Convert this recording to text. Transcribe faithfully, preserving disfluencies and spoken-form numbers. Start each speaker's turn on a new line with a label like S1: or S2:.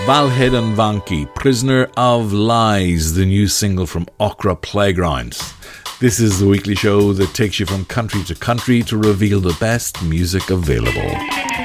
S1: Valhead and Vanki, Prisoner of Lies, the new single from Okra Playgrounds. This is the weekly show that takes you from country to country to reveal the best music available.